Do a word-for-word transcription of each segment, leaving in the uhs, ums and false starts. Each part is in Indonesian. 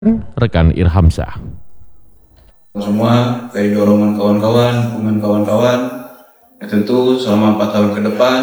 rekan Irhamsyah. Semua dari dorongan kawan-kawan, dukungan kawan-kawan, ya tentu selama empat tahun ke depan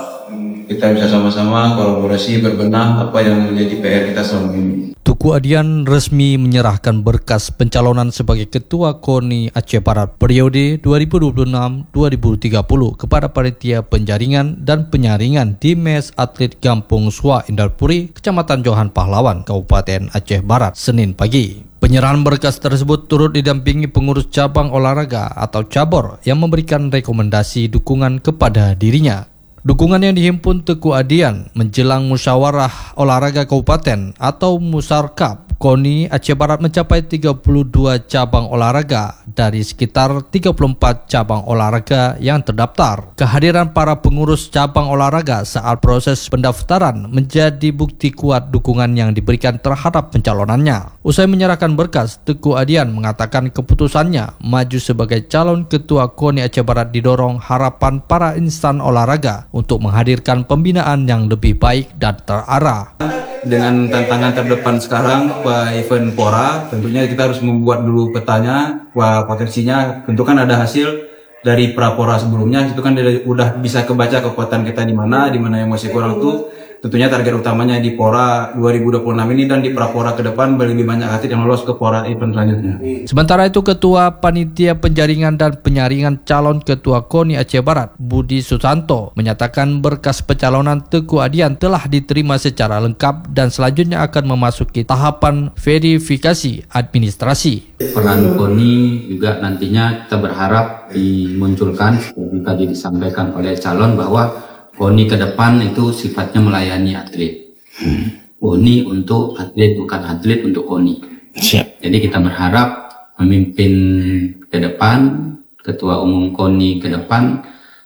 kita bisa sama-sama kolaborasi berbenah apa yang menjadi P R kita selama ini. Tuku Adian resmi menyerahkan berkas pencalonan sebagai Ketua KONI Aceh Barat periode dua ribu dua puluh enam sampai dua ribu tiga puluh kepada Panitia Penjaringan dan Penyaringan di M E S Atlet Kampung Sua Indarpuri, Kecamatan Johan Pahlawan, Kabupaten Aceh Barat, Senin pagi. Penyerahan berkas tersebut turut didampingi pengurus cabang olahraga atau cabor yang memberikan rekomendasi dukungan kepada dirinya. Dukungan yang dihimpun Teguh Adian menjelang musyawarah olahraga kabupaten atau Musarkab KONI Aceh Barat mencapai tiga puluh dua cabang olahraga dari sekitar tiga puluh empat cabang olahraga yang terdaftar. Kehadiran para pengurus cabang olahraga saat proses pendaftaran menjadi bukti kuat dukungan yang diberikan terhadap pencalonannya. Usai menyerahkan berkas, Teguh Adian mengatakan keputusannya maju sebagai calon Ketua KONI Aceh Barat didorong harapan para insan olahraga untuk menghadirkan pembinaan yang lebih baik dan terarah. Dengan tantangan terdepan sekarang, Pak event Pora, tentunya kita harus membuat dulu petanya, wah potensinya, tentu kan ada hasil dari pra-Pora sebelumnya, itu kan udah bisa kebaca kekuatan kita di mana, di mana yang masih kurang tuh. Tentunya target utamanya di Pora dua ribu dua puluh enam ini dan di pra-Pora ke depan lebih banyak atlet yang lolos ke Pora event selanjutnya. Sementara itu, Ketua Panitia Penjaringan dan Penyaringan calon Ketua KONI Aceh Barat, Budi Susanto, menyatakan berkas pencalonan Teguh Adian telah diterima secara lengkap dan selanjutnya akan memasuki tahapan verifikasi administrasi. Peran KONI juga nantinya kita berharap dimunculkan seperti tadi disampaikan oleh calon bahwa KONI ke depan itu sifatnya melayani atlet. Hmm. KONI untuk atlet, bukan atlet untuk KONI. Siap. Jadi kita berharap memimpin ke depan, Ketua Umum KONI ke depan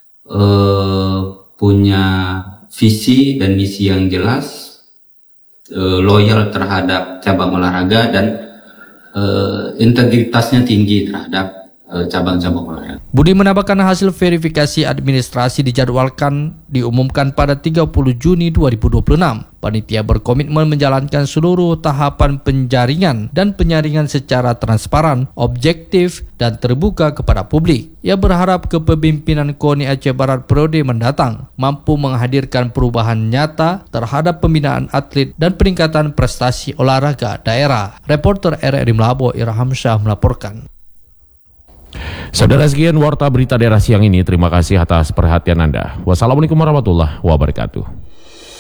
eh, punya visi dan misi yang jelas, eh, loyal terhadap cabang olahraga dan eh, integritasnya tinggi terhadap cabang-cabang olahraga. Budi menambahkan hasil verifikasi administrasi dijadwalkan diumumkan pada tiga puluh Juni dua ribu dua puluh enam. Panitia berkomitmen menjalankan seluruh tahapan penjaringan dan penyaringan secara transparan, objektif, dan terbuka kepada publik. Ia berharap kepemimpinan KONI Aceh Barat periode mendatang mampu menghadirkan perubahan nyata terhadap pembinaan atlet dan peningkatan prestasi olahraga daerah. Reporter R R I Melabo Irhamsyah melaporkan. Saudara, sekian warta berita daerah siang ini. Terima kasih atas perhatian Anda. Wassalamualaikum warahmatullahi wabarakatuh.